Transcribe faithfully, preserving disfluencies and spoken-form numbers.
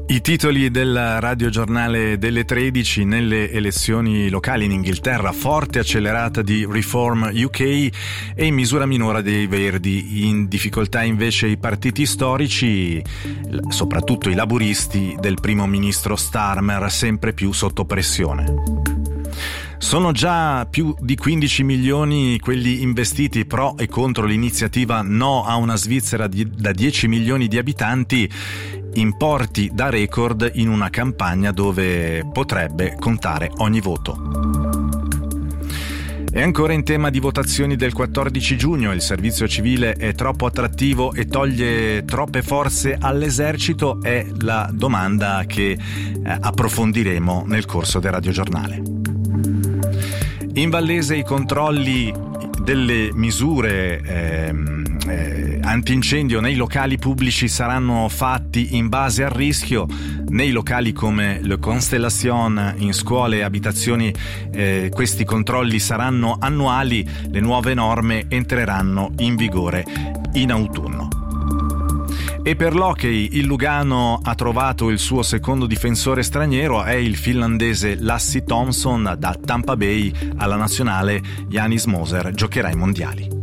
I titoli del radiogiornale delle tredici: nelle elezioni locali in Inghilterra, forte accelerata di Reform U K e in misura minore dei Verdi. In difficoltà invece i partiti storici, soprattutto i laburisti del primo ministro Starmer, sempre più sotto pressione. Sono già più di quindici milioni quelli investiti pro e contro l'iniziativa No a una Svizzera di, da dieci milioni di abitanti, importi da record in una campagna dove potrebbe contare ogni voto. E ancora in tema di votazioni del quattordici giugno, il servizio civile è troppo attrattivo e toglie troppe forze all'esercito? È la domanda che eh, approfondiremo nel corso del radiogiornale. In Vallese i controlli delle misure ehm, eh, antincendio nei locali pubblici saranno fatti in base al rischio. Nei locali come Le Constellation, in scuole e abitazioni, eh, questi controlli saranno annuali. Le nuove norme entreranno in vigore in autunno. E per l'hockey il Lugano ha trovato il suo secondo difensore straniero, è il finlandese Lassi Thomson. Da Tampa Bay alla nazionale Janis Moser giocherà ai mondiali.